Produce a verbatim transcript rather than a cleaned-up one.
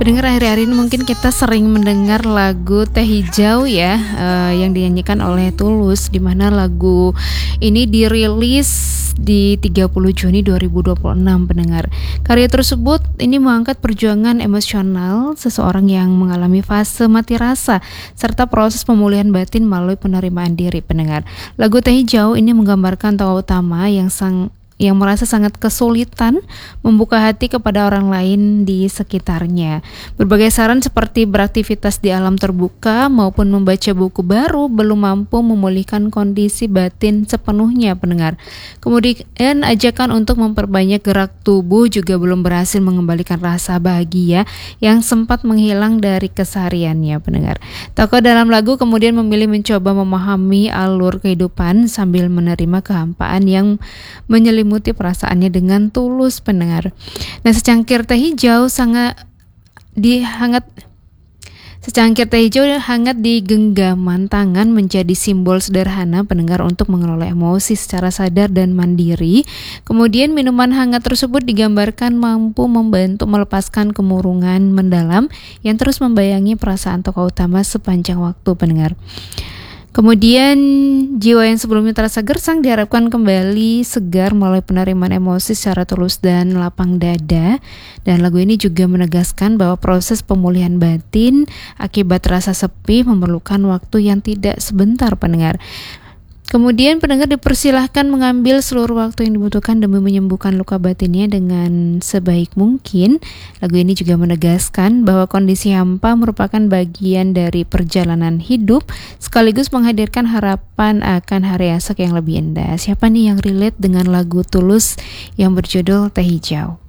Pendengar, akhir-akhir ini mungkin kita sering mendengar lagu Teh Hijau ya, uh, yang dinyanyikan oleh Tulus, di mana lagu ini dirilis di tiga puluh Juni dua ribu dua puluh enam. Pendengar, karya tersebut ini mengangkat perjuangan emosional seseorang yang mengalami fase mati rasa serta proses pemulihan batin melalui penerimaan diri. Pendengar, lagu Teh Hijau ini menggambarkan tokoh utama yang sang yang merasa sangat kesulitan membuka hati kepada orang lain di sekitarnya. Berbagai saran seperti beraktivitas di alam terbuka maupun membaca buku baru belum mampu memulihkan kondisi batin sepenuhnya, pendengar. Kemudian ajakan untuk memperbanyak gerak tubuh juga belum berhasil mengembalikan rasa bahagia yang sempat menghilang dari kesehariannya, pendengar. Tokoh dalam lagu kemudian memilih mencoba memahami alur kehidupan sambil menerima kehampaan yang menyelimuti Melimuti perasaannya dengan tulus, pendengar. Nah, secangkir teh hijau sangat dihangat Secangkir teh hijau hangat di genggaman tangan menjadi simbol sederhana, pendengar, untuk mengelola emosi secara sadar dan mandiri. Kemudian minuman hangat tersebut digambarkan mampu membantu melepaskan kemurungan mendalam yang terus membayangi perasaan tokoh utama sepanjang waktu, pendengar. Kemudian jiwa yang sebelumnya terasa gersang diharapkan kembali segar melalui penerimaan emosi secara tulus dan lapang dada. Dan lagu ini juga menegaskan bahwa proses pemulihan batin akibat rasa sepi memerlukan waktu yang tidak sebentar, pendengar. Kemudian pendengar dipersilahkan mengambil seluruh waktu yang dibutuhkan demi menyembuhkan luka batinnya dengan sebaik mungkin. Lagu ini juga menegaskan bahwa kondisi hampa merupakan bagian dari perjalanan hidup, sekaligus menghadirkan harapan akan hari esok yang lebih indah. Siapa nih yang relate dengan lagu Tulus yang berjudul Teh Hijau?